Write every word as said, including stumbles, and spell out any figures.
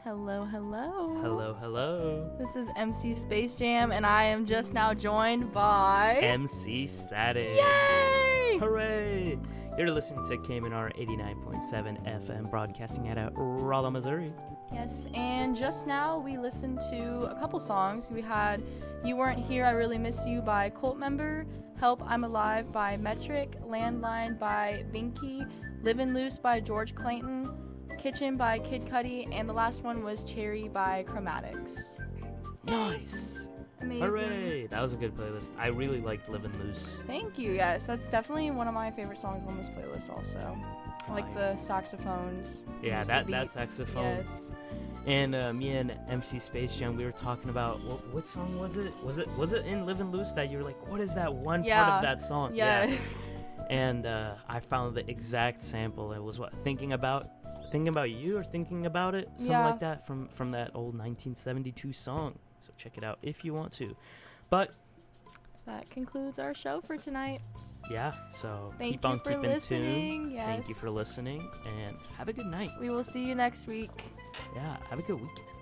Hello, hello. Hello, hello. This is M C Space Jam, and I am just now joined by M C Static. Yay! Hooray! You're listening to K M N R eighty-nine point seven F M, broadcasting out of Rolla, Missouri. Yes, and just now we listened to a couple songs. We had You Weren't Here, I Really Miss You by Cult Member, Help, I'm Alive by Metric, Landline by Vinky, Livin' Loose by George Clayton, Kitchen by Kid Cudi, and the last one was Cherry by Chromatics. Nice! Amazing. Hooray! That was a good playlist. I really liked Livin' Loose. Thank you, yes. That's definitely one of my favorite songs on this playlist also. I like the saxophones. Yeah, just that, the that beat. saxophone. Yes. And uh, me and M C Space Jam, we were talking about, what, what song was it? Was it was it in Livin' Loose that you were like, what is that one Yeah. part of that song? Yes. Yeah. And uh, I found the exact sample. It was what, Thinking About Thinking About You or Thinking About It? Something Yeah. like that from, from that old nineteen seventy-two song. So check it out if you want to. But That concludes our show for tonight. yeah, so Thank keep you on for keeping listening. tuned. Yes. Thank you for listening and have a good night. We will see you next week. Yeah, have a good weekend.